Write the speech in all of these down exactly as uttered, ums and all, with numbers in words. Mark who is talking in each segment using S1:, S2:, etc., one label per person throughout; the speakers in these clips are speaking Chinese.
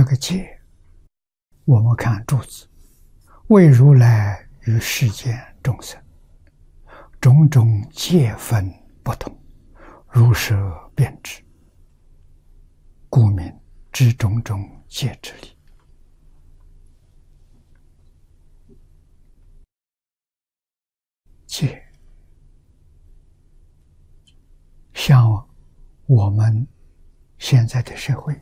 S1: 个戒，我们看注字，为如来与世间众生种种戒分不同，如是辩之，故名知种种戒之理。戒，像我们现在的社会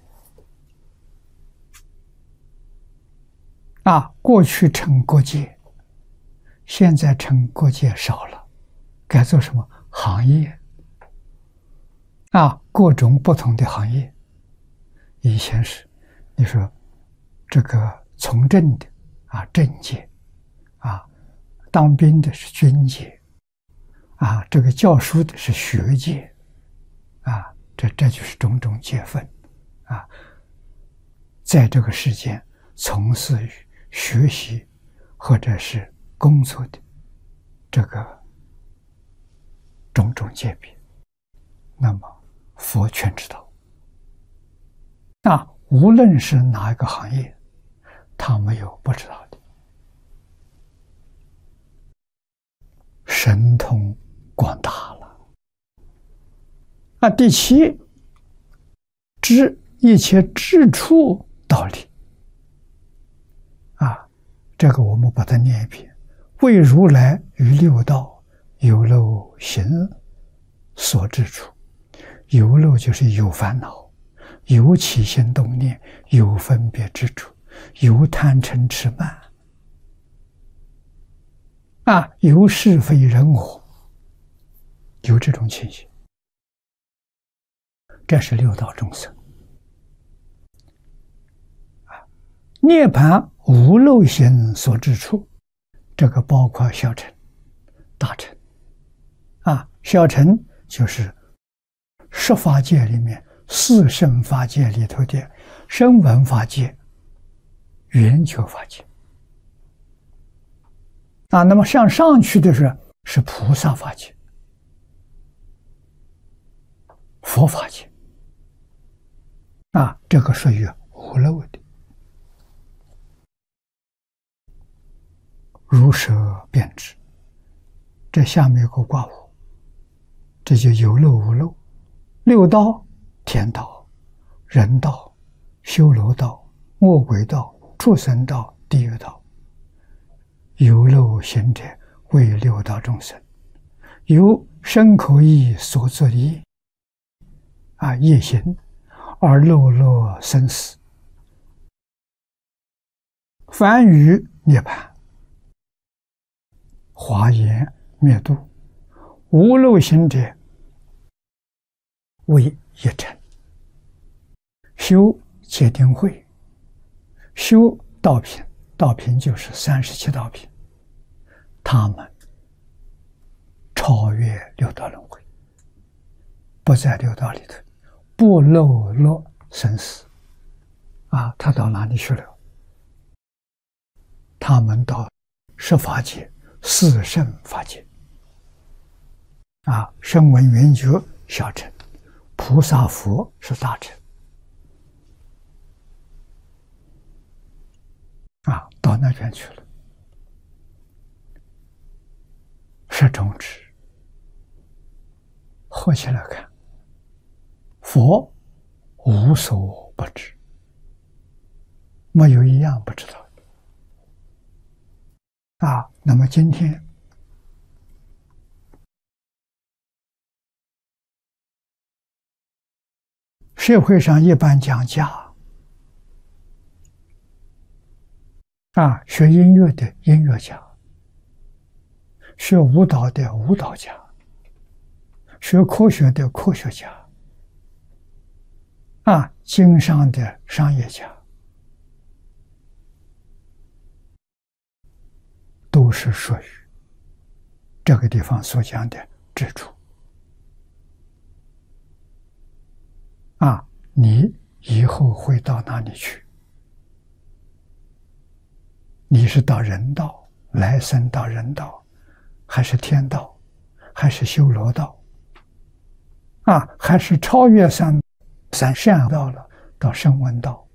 S1: 啊，过去称国界，现在称国界少了，该做什么行业啊？各种不同的行业。以前是你说这个从政的啊，政界啊，当兵的是军界啊，这个教书的是学界啊，这这就是种种界分啊，在这个世间从事于学习或者是工作的这个种种界别，那么佛全知道。那无论是哪一个行业，他没有不知道的。神通广大了。那第七，知一切智处道理。啊，这个我们把它念一遍：为如来于六道有漏行所至处。有漏就是有烦恼，有起心动念，有分别之处，有贪嗔痴慢啊，有是非人我，有这种情形，这是六道众生啊。涅槃无漏行所至处，这个包括小乘、大乘啊。小乘就是十法界里面四圣法界里头的声闻法界、缘觉法界啊。那么向上去的是是菩萨法界、佛法界啊，这个属于无漏的。如是辩之，这下面有个括弧，这就有漏无漏。六道：天道、人道、修罗道、恶鬼道、畜生道、地狱道。有漏行者为六道众生，由身口意所作的业啊，业行而漏落生死，凡于涅槃、华严灭度。无漏行者为一乘，修戒定慧，修道品，道品就是三十七道品，他们超越六道轮回，不在六道里头，不漏落生死啊！他到哪里去了？他们到十法界、四圣法界啊，声闻缘觉小乘，菩萨佛是大乘啊，到那边去了。十种智合起来看，佛无所不知，没有一样不知道的啊。那么今天社会上一般讲家啊，学音乐的音乐家，学舞蹈的舞蹈家，学科学的科学家啊，经商的商业家，都是属于这个地方所讲的智处啊。你以后会到哪里去？你是到人道，来生到人道，还是天道，还是修罗道啊？还是超越三三善道了，到声闻道？